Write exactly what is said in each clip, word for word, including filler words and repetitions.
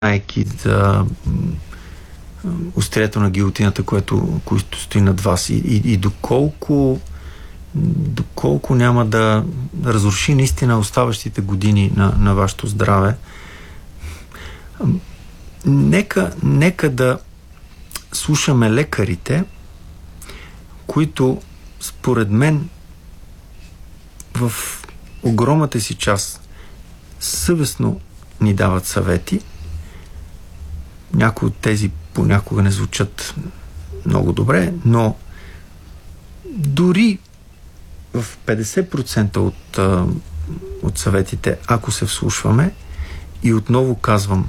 знаейки за острието на гилотината, което, което стои над вас и, и, и доколко доколко няма да разруши наистина оставащите години на, на вашето здраве. Нека, нека да слушаме лекарите, които според мен в огромната си част съвестно ни дават съвети. Някои от тези понякога не звучат много добре, но дори в петдесет процента от, от съветите, ако се вслушваме, и отново казвам,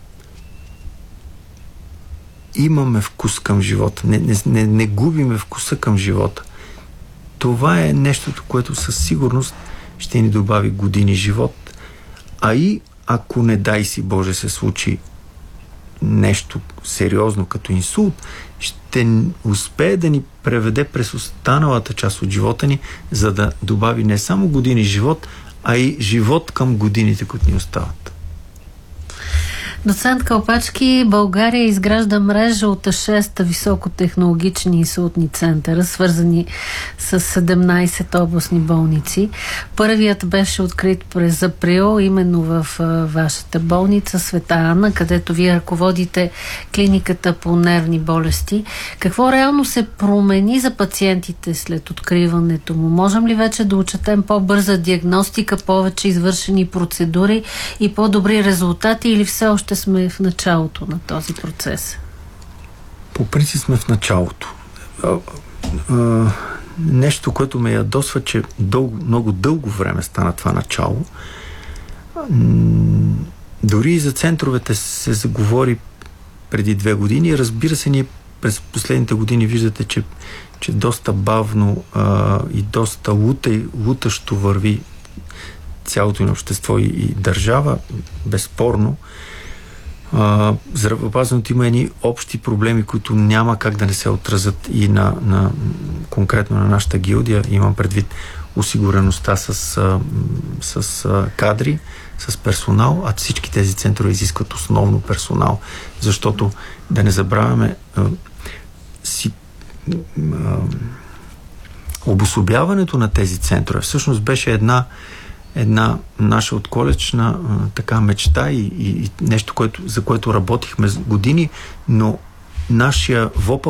имаме вкус към живота, не, не, не, не губиме вкуса към живота. Това е нещото, което със сигурност ще ни добави години живот, а и ако не дай си Боже се случи нещо сериозно като инсулт, ще успее да ни преведе през останалата част от живота ни, за да добави не само години живот, а и живот към годините, които ни остават. Доцент Калпачки, България изгражда мрежа от шест високотехнологични инсултни центъра, свързани с седемнайсет областни болници. Първият беше открит през април, именно в вашата болница Света Анна, където вие ръководите клиниката по нервни болести. Какво реално се промени за пациентите след откриването му? Можем ли вече да отчетем по-бърза диагностика, повече извършени процедури и по-добри резултати, или все още сме в началото на този процес? По принцип сме в началото. А, а, нещо, което ме ядосва, че дълго, много дълго време стана това начало. М- дори и за центровете се заговори преди две години. Разбира се, ние през последните години виждате, че, че доста бавно а, и доста лута, лутащо върви цялото ни общество и, и държава, безспорно. Uh, здравеопазването има едни общи проблеми, които няма как да не се отразят и на, на конкретно на нашата гилдия. Имам предвид осигуреността с, uh, с uh, кадри, с персонал, а всички тези центрове изискват основно персонал, защото да не забравяме uh, си uh, обособяването на тези центрове всъщност беше една една наша отколечна така мечта и, и, и нещо, което, за което работихме години, но нашия ВОП